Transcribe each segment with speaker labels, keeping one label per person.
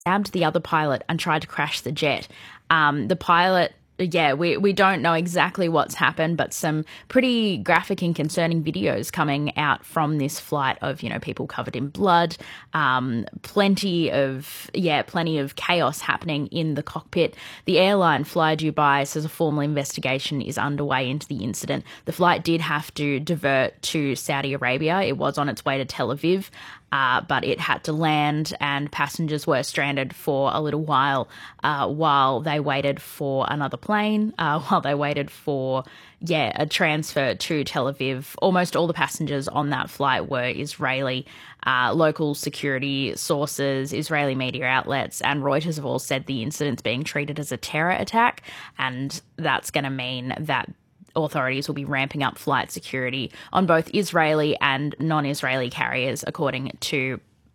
Speaker 1: stabbed the other pilot and tried to crash the jet. The pilot, we don't know exactly what's happened, but some pretty graphic and concerning videos coming out from this flight of, people covered in blood, plenty of chaos happening in the cockpit. The airline, Fly Dubai, says a formal investigation is underway into the incident. The flight did have to divert to Saudi Arabia. It was on its way to Tel Aviv. But it had to land, and passengers were stranded for a little while they waited for another plane, while they waited for, a transfer to Tel Aviv. Almost all the passengers on that flight were Israeli. Local security sources, Israeli media outlets, and Reuters have all said the incident's being treated as a terror attack, and that's going to mean that authorities will be ramping up flight security on both Israeli and non-Israeli carriers, according to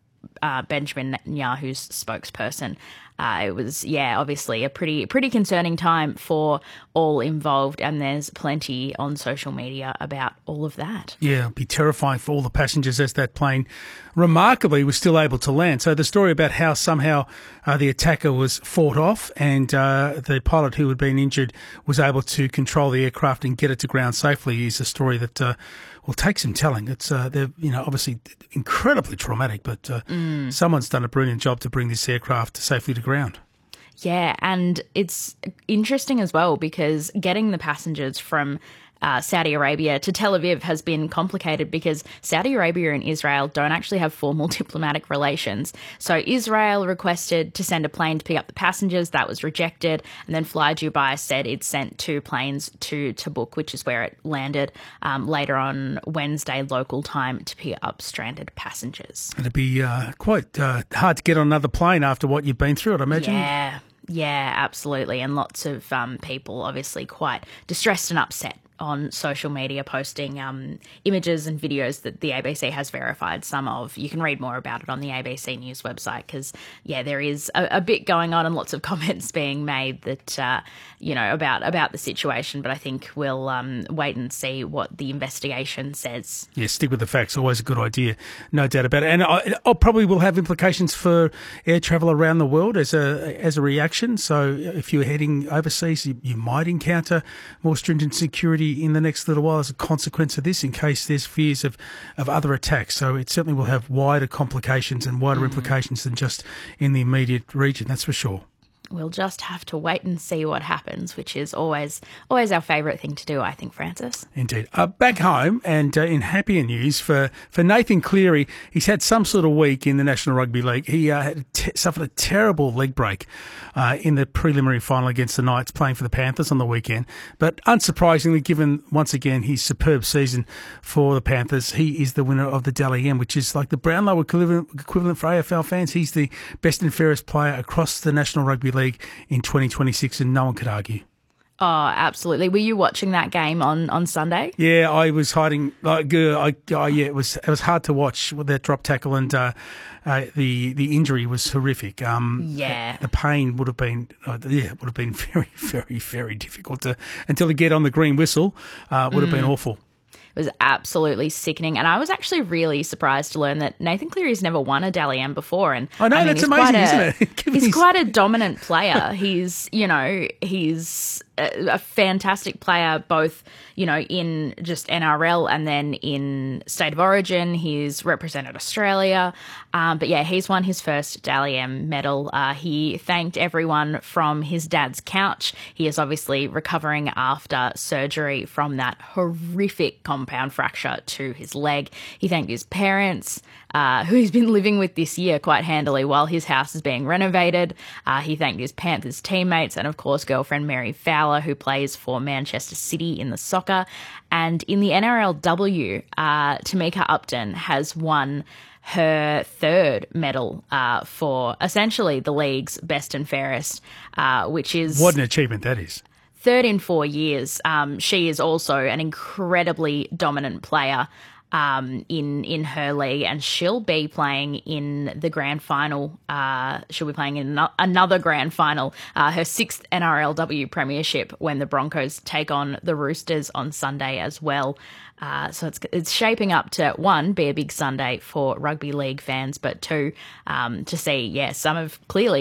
Speaker 1: Benjamin Netanyahu's spokesperson. It was, obviously a pretty concerning time for all involved, and there's plenty on social media about all of that.
Speaker 2: Yeah, it'd be terrifying for all the passengers as that plane remarkably was still able to land. So the story about how somehow the attacker was fought off and the pilot who had been injured was able to control the aircraft and get it to ground safely is a story that will take some telling. It's they're obviously incredibly traumatic, but someone's done a brilliant job to bring this aircraft safely to ground.
Speaker 1: Yeah, and it's interesting as well because getting the passengers from Saudi Arabia to Tel Aviv has been complicated because Saudi Arabia and Israel don't actually have formal diplomatic relations. So Israel requested to send a plane to pick up the passengers. That was rejected. And then Fly Dubai said it sent 2 planes to Tabuk, which is where it landed later on Wednesday local time to pick up stranded passengers.
Speaker 2: It'd be quite hard to get on another plane after what you've been through, I'd imagine.
Speaker 1: Yeah, absolutely. And lots of people obviously quite distressed and upset on social media, posting images and videos that the ABC has verified some of. You can read more about it on the ABC News website because, there is a bit going on and lots of comments being made that, about the situation. But I think we'll wait and see what the investigation says. Yeah,
Speaker 2: stick with the facts. Always a good idea. No doubt about it. And I probably will have implications for air travel around the world as a reaction. So if you're heading overseas, you might encounter more stringent security in the next little while as a consequence of this, in case there's fears of other attacks. So it certainly will have wider complications and wider implications than just in the immediate region, that's for sure.
Speaker 1: We'll just have to wait and see what happens, which is always our favourite thing to do, I think, Francis.
Speaker 2: Indeed. Back home and in happier news for Nathan Cleary, he's had some sort of week in the National Rugby League. He suffered a terrible leg break in the preliminary final against the Knights, playing for the Panthers on the weekend. But unsurprisingly, given once again his superb season for the Panthers, he is the winner of the Dally M, which is like the Brownlow equivalent for AFL fans. He's the best and fairest player across the National Rugby League in 2026, and no one could argue.
Speaker 1: Oh, absolutely. Were you watching that game on Sunday?
Speaker 2: Yeah, I was hiding. It was hard to watch with that drop tackle, and the injury was horrific. The pain would have been very, very, very difficult until to get on the green whistle. Would have been awful.
Speaker 1: It was absolutely sickening. And I was actually really surprised to learn that Nathan Cleary's never won a Dally M before. And
Speaker 2: I know, that's amazing, isn't it?
Speaker 1: He's quite a dominant player. He's a fantastic player, both, in just NRL and then in State of Origin. He's represented Australia. But he's won his first Dally M medal. He thanked everyone from his dad's couch. He is obviously recovering after surgery from that horrific compound fracture to his leg. He thanked his parents, who he's been living with this year quite handily while his house is being renovated. He thanked his Panthers teammates and, of course, girlfriend Mary Fowler, who plays for Manchester City in the soccer. And in the NRLW, Tamika Upton has won her 3rd medal for essentially the league's best and fairest, which is...
Speaker 2: What an achievement that is.
Speaker 1: 3rd in 4 years. She is also an incredibly dominant player in her league, and she'll be playing in the grand final. She'll be playing in another grand final, her 6th NRLW premiership, when the Broncos take on the Roosters on Sunday as well. So it's shaping up to, 1, be a big Sunday for rugby league fans, but 2, to see, some of clearly